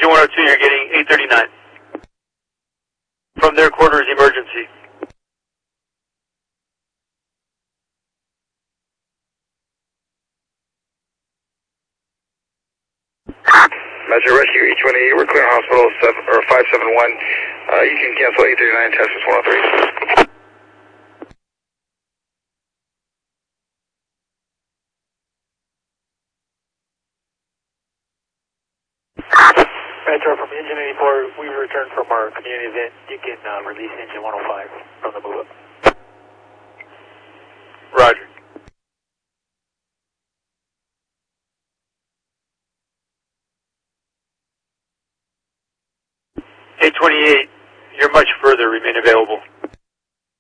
Engine 102, you're getting 839. From their quarters, emergency. Measure Rescue H188, we're clearing hospital 571. You can cancel 839, test is 103. Metro, from Engine 84, we returned from our community event. You can release Engine 105 from the move up. Roger. 828, you're much further, remain available.